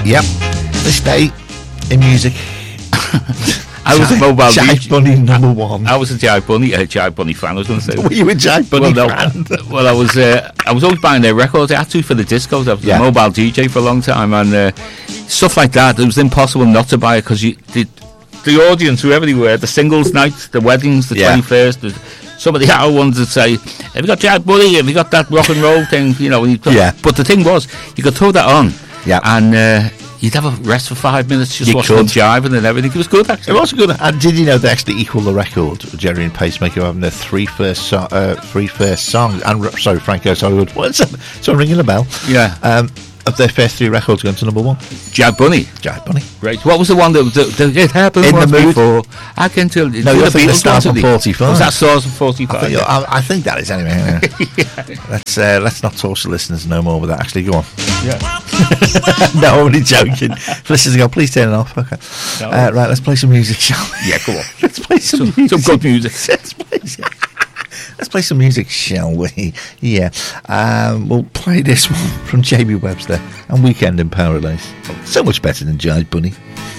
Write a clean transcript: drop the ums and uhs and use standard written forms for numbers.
Yep. This day in music. I was a mobile Jive DJ. Bunny number one. I was a Jive Bunny fan. I was going to say. Were you a Jive Bunny fan? Well, I was always buying their records. I had to for the discos. I was a mobile DJ for a long time, and stuff like that. It was impossible not to buy it because the audience, whoever they were, the singles nights, the weddings, the 21st, some of the hour ones would say, "Have you got Jive Bunny? Have you got that rock and roll thing?" You know. But the thing was, you could throw that on, and you'd have a rest for 5 minutes, just watching them jiving and everything. It was good, actually. It was good. And did you know they actually equal the record, Jerry and Pacemaker, having their three first songs? And sorry, Franco Hollywood. What's that? So ringing a bell. Yeah. Of their first three records going to number one. Jive Bunny. Jive Bunny. Right. What was the one that it happened In the once Mood? Before? I can tell. No, you're thinking Stars on 45. Was that Stars on 45? I think that is anyway. Let's not torture listeners no more with that. Actually, go on. Yeah. No, I'm only joking. Listeners go, please turn it off. Okay. No. Right, let's play some music, shall we? Yeah, go on. Let's play some music. Some good music. Let's play some music, shall we? Yeah. We'll play this one from Jamie Webster and Weekend in Paradise. So much better than Jive Bunny.